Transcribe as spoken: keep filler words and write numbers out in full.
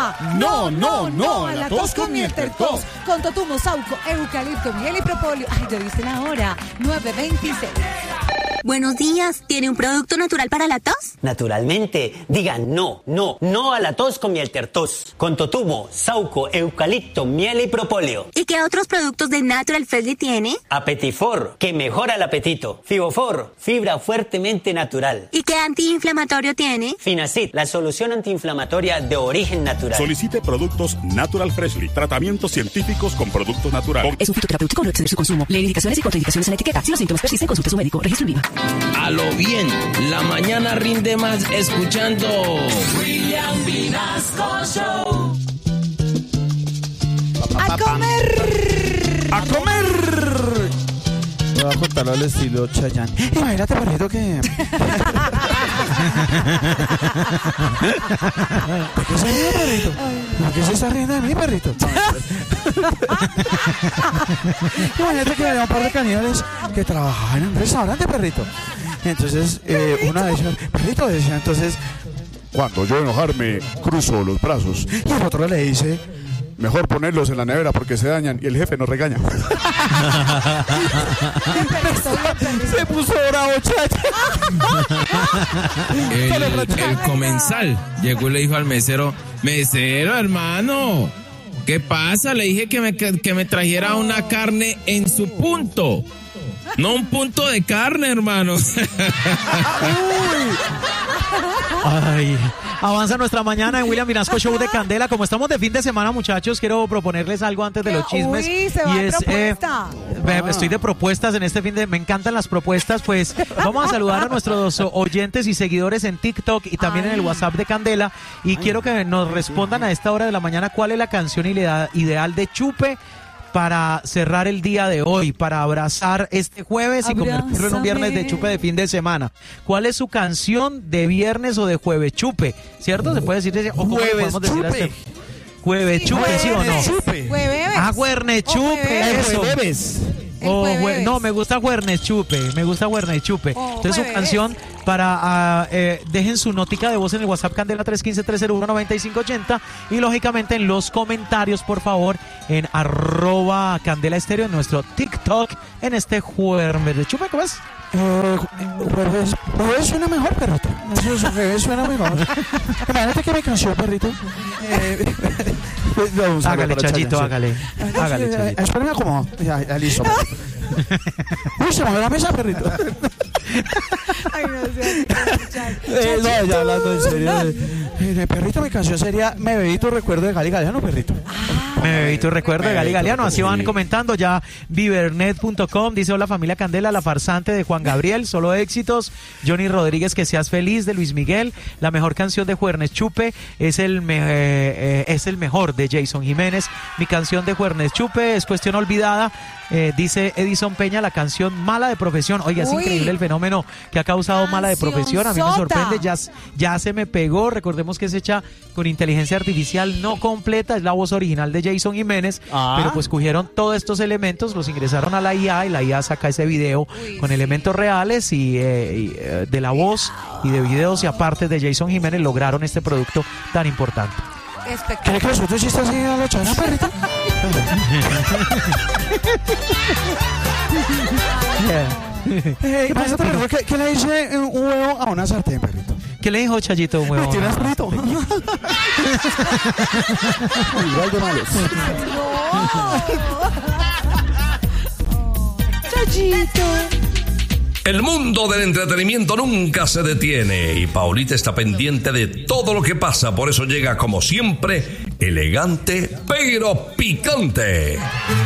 diga no, no, no a la tos con miel Tertos. Con totumo, sauco, eucalipto, miel y propóleo. Ay, ya viste la hora, nueve veintiséis. Buenos días, ¿tiene un producto natural para la tos? Naturalmente, diga no, no, no a la tos con miel Tertos. Con totumo, sauco, eucalipto, miel y propóleo. ¿Y qué otros productos de Natural Freshly tiene? Apetifor, que mejora el apetito. Fibofor, fibra fuertemente natural. ¿Y qué antiinflamatorio tiene? Finacid, la solución antiinflamatoria de origen natural. Solicite productos Natural Freshly, tratamientos científicos con productos naturales. Es un fitoterapéutico, no exceder su consumo. Lee indicaciones y contraindicaciones en la etiqueta. Si los síntomas persisten, consulte a su médico. Registro INVIMA. A lo bien, la mañana rinde más escuchando William Vinasco Show. A comer. A comer. Me voy a contarlo al estilo Chayanne. Imagínate, perrito, que... ¿De qué se ríe, perrito? ¿Por qué se está riendo de mí, perrito? Imagínate que había un par de caníbales que trabajaban en un restaurante, perrito. Entonces, eh, una de ellas, perrito, decía, entonces, cuando yo enojarme, cruzo los brazos. Y el otro le dice, mejor ponerlos en la nevera porque se dañan y el jefe nos regaña. Se puso bravo, chacha. El, el comensal llegó y le dijo al mesero, mesero, hermano, ¿qué pasa? Le dije que me, que me trajera una carne en su punto. No un punto de carne, hermano. Ay, avanza nuestra mañana en William Vinasco Show de Candela. Como estamos de fin de semana, muchachos, quiero proponerles algo antes de los chismes. Uy, se va y es, propuesta. Eh, ah. Estoy de propuestas en este fin de... Me encantan las propuestas, pues vamos a saludar a nuestros oyentes y seguidores en TikTok y también Ay. en el WhatsApp de Candela. Y Ay. quiero que nos respondan a esta hora de la mañana cuál es la canción ideal de Chupe para cerrar el día de hoy, para abrazar este jueves y convertirlo en un viernes de chupe de fin de semana. ¿Cuál es su canción de viernes o de jueves chupe? ¿Cierto? Se puede decir o jueves podemos decir chupe. Este? Jueves chupe, jueves ¿sí o no? Chupe. Jueves. Ah, jueves chupe, eso. Jueves. Oh, jue- no, me gusta Juernes Chupe, me gusta Juernes Chupe. Oh, Entonces jueves. su canción para, uh, eh, dejen su notica de voz en el WhatsApp Candela tres uno cinco, tres cero uno, nueve cinco ocho cero y lógicamente en los comentarios, por favor, en arroba Candela Estéreo, en nuestro TikTok, en este Jueves de Chupe, ¿cómo es? Eh, jueves, jueves suena mejor, perrito. Eso es, jueves suena mejor. Imagínate que me canción, perrito. Eh, no, hágale, Chayito, hágale. Hágale, Chayito. Espérame como. Ya, ya, listo. Uy, se movió la mesa, perrito. Ay, no sé. Eh, no, ya hablando en serio. Eh, perrito, mi canción sería Me bebí tu recuerdo de Gali Galeano, perrito. Ah, Me bebí tu recuerdo de Gali Galeano. Así van sí. comentando ya. Vivernet punto com dice: hola familia Candela, la farsante de Juan Gabriel, solo éxitos. Johnny Rodríguez, que seas feliz, de Luis Miguel. La mejor canción de Juernes Chupe es el, me- eh, es el mejor, de Jason Jiménez. Mi canción de Juernes Chupe es Cuestión Olvidada. Eh, dice Edison Peña, la canción Mala de Profesión. Oiga, es Uy. increíble el fenómeno que ha causado Mala de Profesión. A mí me Cancionzota. sorprende, ya, ya se me pegó. Recordemos que es hecha con inteligencia artificial no completa, es la voz original de Jason Jiménez, Ah. pero pues cogieron todos estos elementos, los ingresaron a la I A y la I A saca ese video Uy, con sí. elementos reales y, eh, y, eh, de la voz y de videos y aparte de Jason Jiménez lograron este producto tan importante. espectacular. ¿Quieres que nosotros sí está así a la chana, perrito? Eh, imagínate, perrito, que, que le dice un huevo a una sartén, perrito. ¿Qué le dijo Chayito, Me huevón? tienes frito. Igual de malos. Chayito. El mundo del entretenimiento nunca se detiene y Paulita está pendiente de todo lo que pasa, por eso llega como siempre, elegante pero picante.